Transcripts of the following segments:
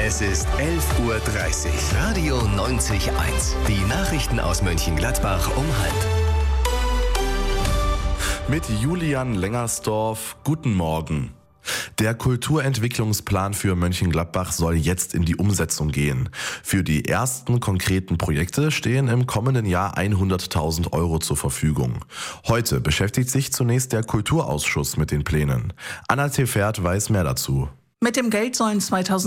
Es ist 11:30 Uhr. Radio 90.1. Die Nachrichten aus Mönchengladbach um 12:30. Mit Julian Lengersdorf, guten Morgen. Der Kulturentwicklungsplan für Mönchengladbach soll jetzt in die Umsetzung gehen. Für die ersten konkreten Projekte stehen im kommenden Jahr 100.000 Euro zur Verfügung. Heute beschäftigt sich zunächst der Kulturausschuss mit den Plänen. Anna Tefert weiß mehr dazu. Mit dem Geld sollen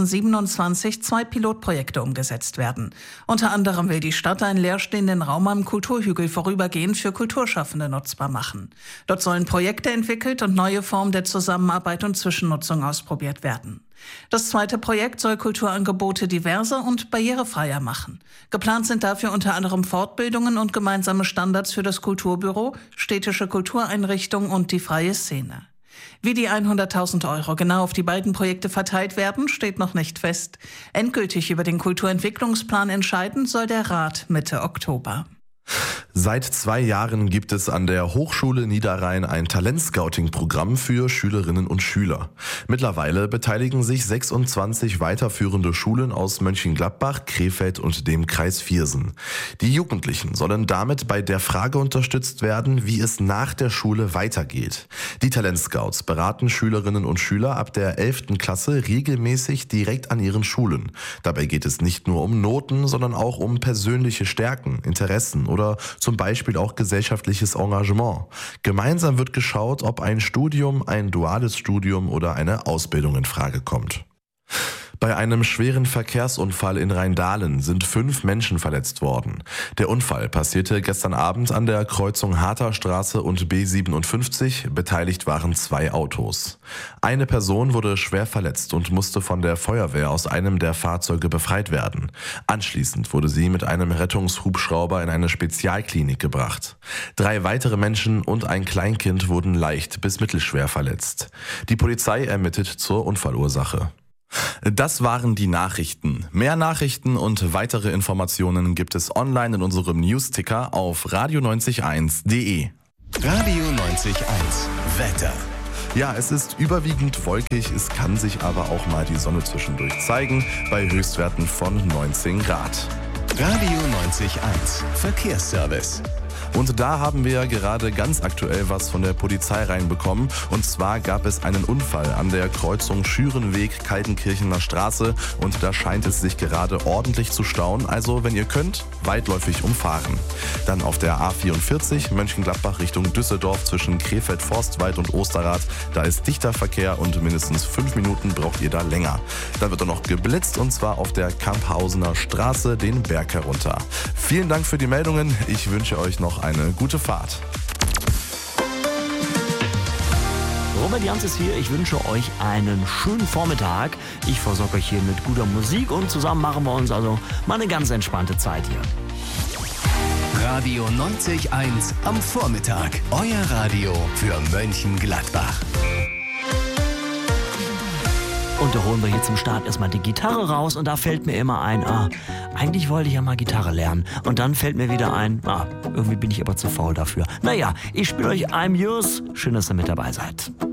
2027 2 Pilotprojekte umgesetzt werden. Unter anderem will die Stadt einen leerstehenden Raum am Kulturhügel vorübergehend für Kulturschaffende nutzbar machen. Dort sollen Projekte entwickelt und neue Formen der Zusammenarbeit und Zwischennutzung ausprobiert werden. Das zweite Projekt soll Kulturangebote diverser und barrierefreier machen. Geplant sind dafür unter anderem Fortbildungen und gemeinsame Standards für das Kulturbüro, städtische Kultureinrichtungen und die freie Szene. Wie die 100.000 Euro genau auf die beiden Projekte verteilt werden, steht noch nicht fest. Endgültig über den Kulturentwicklungsplan entscheiden soll der Rat Mitte Oktober. Seit 2 Jahren gibt es an der Hochschule Niederrhein ein Talentscouting-Programm für Schülerinnen und Schüler. Mittlerweile beteiligen sich 26 weiterführende Schulen aus Mönchengladbach, Krefeld und dem Kreis Viersen. Die Jugendlichen sollen damit bei der Frage unterstützt werden, wie es nach der Schule weitergeht. Die Talentscouts beraten Schülerinnen und Schüler ab der 11. Klasse regelmäßig direkt an ihren Schulen. Dabei geht es nicht nur um Noten, sondern auch um persönliche Stärken, Interessen oder zum Beispiel auch gesellschaftliches Engagement. Gemeinsam wird geschaut, ob ein Studium, ein duales Studium oder eine Ausbildung in Frage kommt. Bei einem schweren Verkehrsunfall in Rheindahlen sind 5 Menschen verletzt worden. Der Unfall passierte gestern Abend an der Kreuzung Harterstraße und B57. Beteiligt waren 2 Autos. Eine Person wurde schwer verletzt und musste von der Feuerwehr aus einem der Fahrzeuge befreit werden. Anschließend wurde sie mit einem Rettungshubschrauber in eine Spezialklinik gebracht. 3 weitere Menschen und ein Kleinkind wurden leicht bis mittelschwer verletzt. Die Polizei ermittelt zur Unfallursache. Das waren die Nachrichten. Mehr Nachrichten und weitere Informationen gibt es online in unserem Newsticker auf radio901.de. Radio 90.1. Wetter. Ja, es ist überwiegend wolkig, es kann sich aber auch mal die Sonne zwischendurch zeigen, bei Höchstwerten von 19 Grad. Radio 90.1. Verkehrsservice. Und da haben wir ja gerade ganz aktuell was von der Polizei reinbekommen. Und zwar gab es einen Unfall an der Kreuzung Schürenweg-Kaltenkirchener Straße. Und da scheint es sich gerade ordentlich zu stauen. Also wenn ihr könnt, weitläufig umfahren. Dann auf der A44 Mönchengladbach Richtung Düsseldorf zwischen Krefeld-Forstwald und Osterrad. Da ist dichter Verkehr und mindestens 5 Minuten braucht ihr da länger. Da wird auch noch geblitzt und zwar auf der Kamphausener Straße den Berg herunter. Vielen Dank für die Meldungen. Ich wünsche euch noch eine gute Fahrt. Robert Jans ist hier. Ich wünsche euch einen schönen Vormittag. Ich versorge euch hier mit guter Musik und zusammen machen wir uns also mal eine ganz entspannte Zeit hier. Radio 90.1 am Vormittag. Euer Radio für Mönchengladbach. Und da holen wir hier zum Start erstmal die Gitarre raus und da fällt mir immer ein, eigentlich wollte ich ja mal Gitarre lernen. Und dann fällt mir wieder ein, irgendwie bin ich aber zu faul dafür. Naja, ich spiele euch I'm Yours. Schön, dass ihr mit dabei seid.